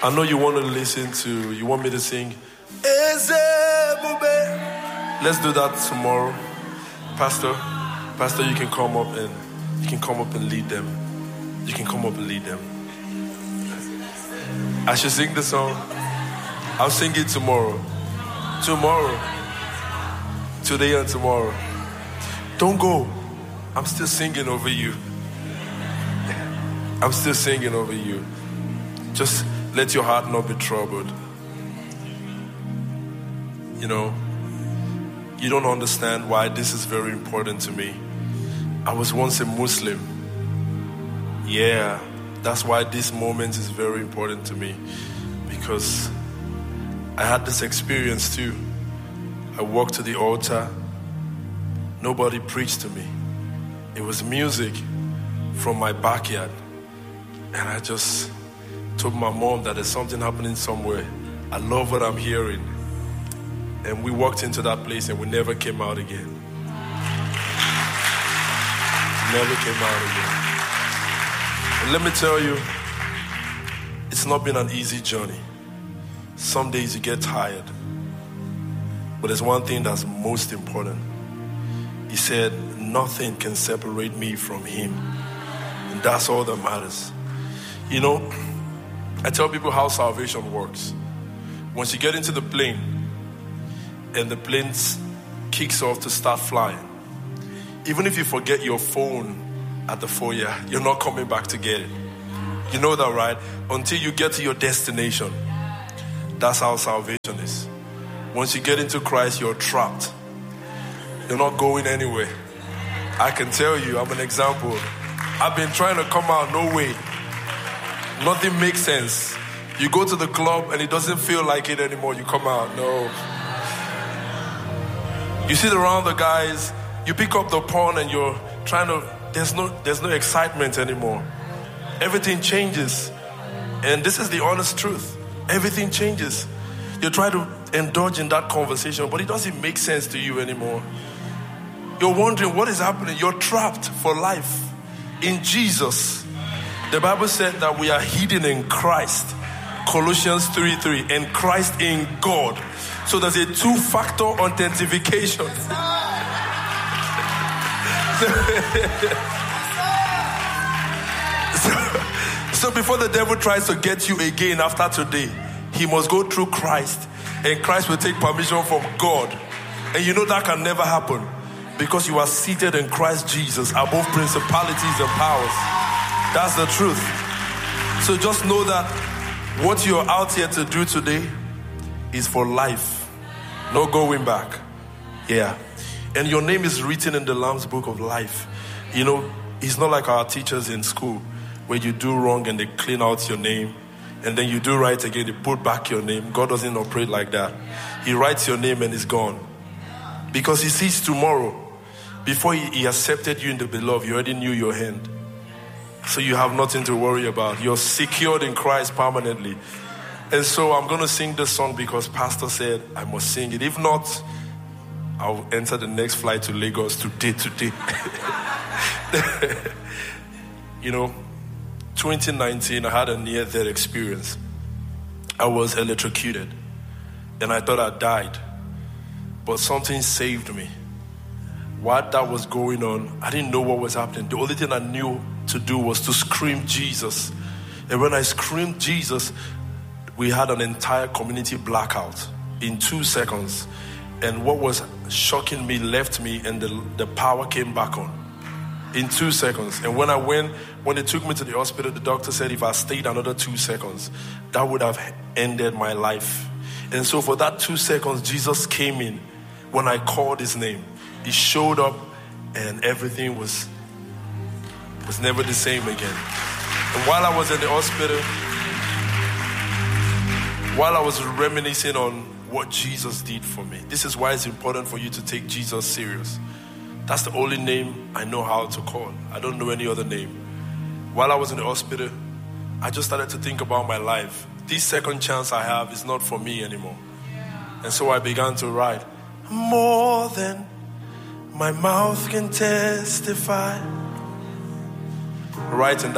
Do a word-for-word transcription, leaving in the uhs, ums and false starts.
I know you want to listen to, you want me to sing. Let's do that tomorrow. Pastor, Pastor, you can come up and you can come up and lead them. You can come up and lead them. I should sing the song. I'll sing it tomorrow. Tomorrow. Today and tomorrow. Don't go. I'm still singing over you. I'm still singing over you. Just let your heart not be troubled. You know, you don't understand why this is very important to me. I was once a Muslim. Yeah, that's why this moment is very important to me. Because I had this experience too. I walked to the altar. Nobody preached to me. It was music from my backyard. And I just told my mom that there's something happening somewhere. I love what I'm hearing. And we walked into that place and we never came out again. Never came out again. And let me tell you, it's not been an easy journey. Some days you get tired. But there's one thing that's most important. He said, nothing can separate me from him. And that's all that matters. You know, I tell people how salvation works. Once you get into the plane and the plane kicks off to start flying, even if you forget your phone at the foyer, you're not coming back to get it. You know that, right? Until you get to your destination. That's how salvation is. Once you get into Christ, you're trapped. You're not going anywhere. I can tell you, I'm an example. I've been trying to come out, no way. Nothing makes sense. You go to the club and it doesn't feel like it anymore. You come out, no. You sit around the guys, you pick up the porn and you're trying to, there's no, there's no excitement anymore. Everything changes. And this is the honest truth. Everything changes. You try to indulge in that conversation, but it doesn't make sense to you anymore. You're wondering what is happening. You're trapped for life in Jesus. The Bible said that we are hidden in Christ. Colossians three three. And Christ in God. So there's a two-factor authentication. so, so before the devil tries to get you again after today, he must go through Christ. And Christ will take permission from God. And you know that can never happen. Because you are seated in Christ Jesus above principalities and powers. That's the truth. So just know that what you're out here to do today is for life. No going back. Yeah. And your name is written in the Lamb's book of life. You know, it's not like our teachers in school where you do wrong and they clean out your name. And then you do right again, they put back your name. God doesn't operate like that. He writes your name and it's gone. Because he sees tomorrow. Before he, he accepted you in the beloved, you already knew your hand. So you have nothing to worry about. You're secured in Christ permanently. And so I'm going to sing this song because Pastor said I must sing it. If not, I'll enter the next flight to Lagos today, today. You know, twenty nineteen, I had a near-death experience. I was electrocuted. And I thought I died. But something saved me. While that was going on, I didn't know what was happening. The only thing I knew to do was to scream Jesus. And when I screamed Jesus, we had an entire community blackout in two seconds. And what was shocking me left me and the, the power came back on in two seconds. And when I went, when they took me to the hospital, the doctor said if I stayed another two seconds, that would have ended my life. And so for that two seconds, Jesus came in when I called his name. He showed up and everything was was never the same again. And while I was in the hospital, while I was reminiscing on what Jesus did for me, this is why it's important for you to take Jesus serious. That's the only name I know how to call. I don't know any other name. While I was in the hospital, I just started to think about my life. This second chance I have is not for me anymore. And so I began to write, more than my mouth can testify. Right, and